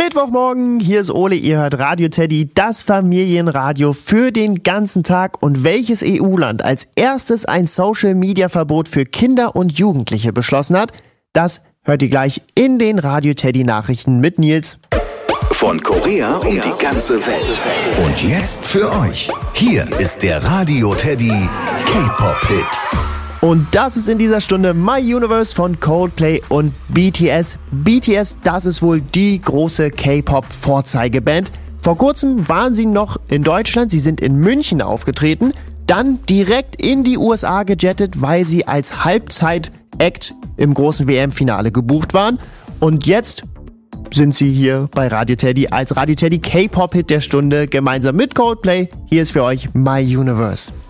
Mittwochmorgen, hier ist Ole, ihr hört Radio Teddy, das Familienradio für den ganzen Tag. Und welches EU-Land als erstes ein Social-Media-Verbot für Kinder und Jugendliche beschlossen hat, das hört ihr gleich in den Radio Teddy Nachrichten mit Nils. Von Korea um die ganze Welt. Und jetzt für euch, hier ist der Radio Teddy K-Pop-Hit. Und das ist in dieser Stunde My Universe von Coldplay und BTS. BTS, das ist wohl die große K-Pop-Vorzeigeband. Vor kurzem waren sie noch in Deutschland, sie sind in München aufgetreten, dann direkt in die USA gejettet, weil sie als Halbzeit-Act im großen WM-Finale gebucht waren. Und jetzt sind sie hier bei Radio Teddy als Radio Teddy K-Pop-Hit der Stunde gemeinsam mit Coldplay. Hier ist für euch My Universe.